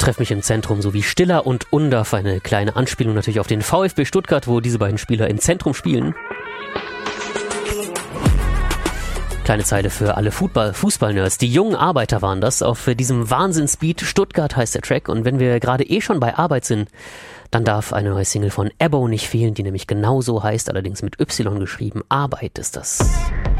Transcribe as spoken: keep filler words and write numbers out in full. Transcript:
Treff mich im Zentrum sowie Stiller und Undaff. Eine kleine Anspielung natürlich auf den VfB Stuttgart, wo diese beiden Spieler im Zentrum spielen. Kleine Zeile für alle Fußball- Fußball-Nerds. Die jungen Arbeiter waren das auf diesem Wahnsinnsbeat. Stuttgart heißt der Track. Und wenn wir gerade eh schon bei Arbeit sind, dann darf eine neue Single von Ebbo nicht fehlen, die nämlich genauso heißt, allerdings mit Y geschrieben. Arbeit ist das.